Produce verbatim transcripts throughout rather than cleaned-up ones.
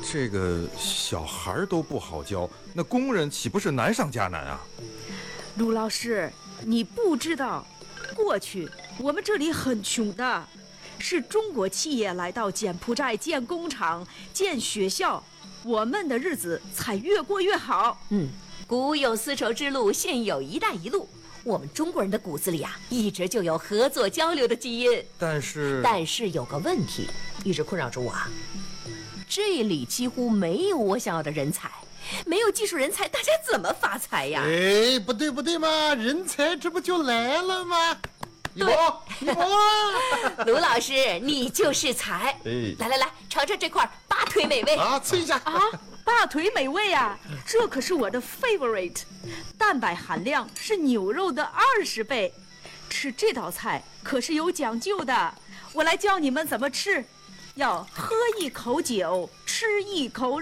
这个小孩都不好教，那工人岂不是难上加难啊？ 卢老师，你不知道，过去我们这里很穷的，是中国企业来到柬埔寨建工厂、建学校，我们的日子才越过越好。 嗯，古有丝绸之路，现有一带一路。我们中国人的骨子里啊，一直就有合作交流的基因。 但是， 但是有个问题一直困扰着我啊，这里几乎没有我想要的人才，没有技术人才，大家怎么发财呀？ 哎，不对不对嘛，人才这不就来了吗？一博，一博， 卢老师，你就是才。 哎， 来来来，尝尝这块八腿美味啊，吃一下啊！大腿美味啊，这可是我的 favorite， 蛋白含量是牛肉的二十倍，吃这道菜可是有讲究的。我来教你们怎么吃，要喝一口酒，吃一口肉。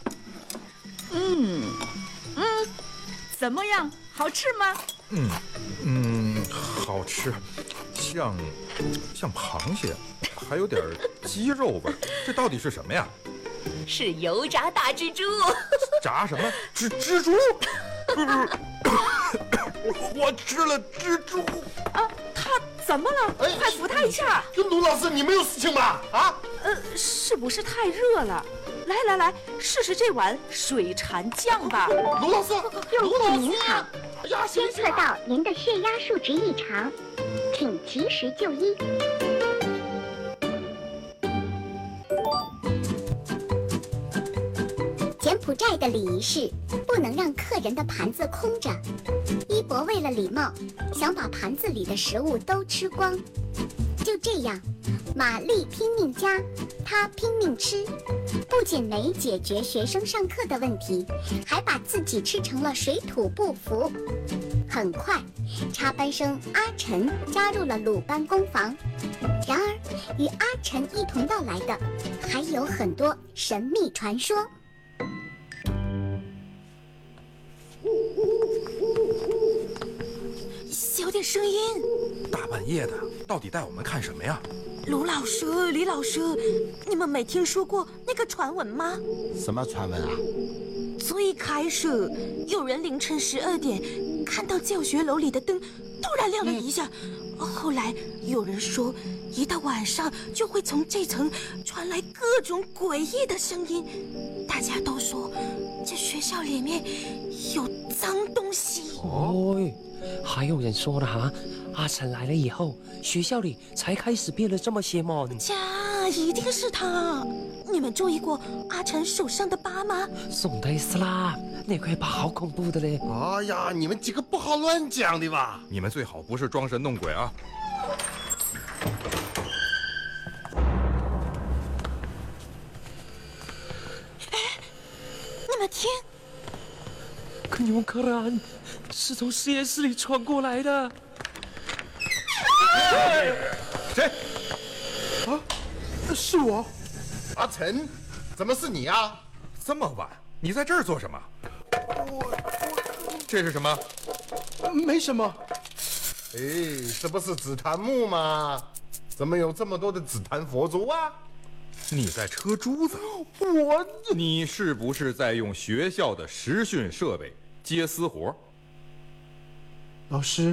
嗯嗯，怎么样？好吃吗？ 嗯嗯，好吃，像像螃蟹，还有点鸡肉味儿。这到底是什么呀？ 是油炸大蜘蛛。 炸什么？蜘蜘蛛？我我吃了蜘蛛啊！他怎么了？哎、快扶他一下！ 卢老师，你没有事情吧？啊？ 呃，是不是太热了？来来来，试试这碗水蝉酱吧。 卢老师， 用户您好， 哎呀， 监测到您的血压数值异常，请及时就医。柬埔寨的礼仪是不能让客人的盘子空着。一博为了礼貌，想把盘子里的食物都吃光。就这样，玛丽拼命夹，她拼命吃，不仅没解决学生上课的问题，还把自己吃成了水土不服。很快，插班生阿晨加入了鲁班工坊。然而，与阿晨一同到来的还有很多神秘传说。 小点声音！ 大半夜的，到底带我们看什么呀？ 卢老师、李老师，你们没听说过那个传闻吗？ 什么传闻啊？ 最开始有人凌晨十二点看到教学楼里的灯突然亮了一下，嗯、后来有人说，一到晚上就会从这层传来各种诡异的声音。大家都说这学校里面有脏东西。 哦，还有人说了哈，阿晨来了以后，学校里才开始变得这么邪门。 家一定是他。你们注意过阿晨手上的疤吗？ 送的是啦，那块疤好恐怖的嘞！ 哎呀，你们几个不好乱讲的吧？ 你们最好不是装神弄鬼啊！ 哎，你们听， 可牛克兰是从实验室里传过来的。 谁？ 啊，是我。阿晨，怎么是你啊？ 这么晚，你在这儿做什么？ 我我这是什么？ 没什么。哎，这不是紫檀木吗？怎么有这么多的紫檀佛珠啊？ 你在车珠子？ 我…… 你是不是在用学校的实训设备接私活？ 老师，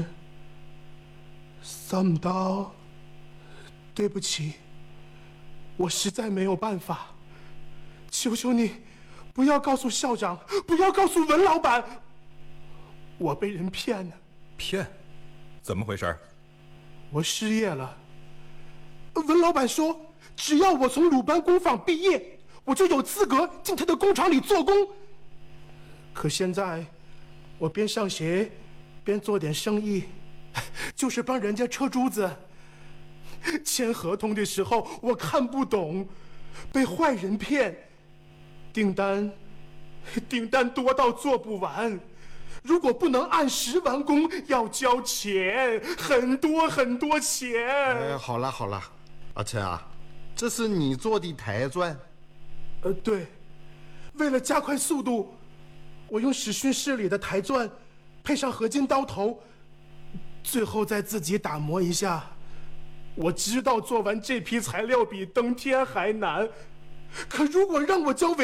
三刀，对不起，我实在没有办法，求求你，不要告诉校长，不要告诉文老板，我被人骗了。 骗？怎么回事？ 我失业了。文老板说，只要我从鲁班工坊毕业，我就有资格进他的工厂里做工。可现在，我边上学，边做点生意，就是帮人家车珠子。签合同的时候我看不懂，被坏人骗，订单订单多到做不完，如果不能按时完工要交钱，很多很多钱。 哎，好了好了，阿晨啊，这是你做的台钻？ 呃，对，为了加快速度，我用实训室里的台钻配上合金刀头，最后再自己打磨一下。我知道做完这批材料比登天还难，可如果让我交委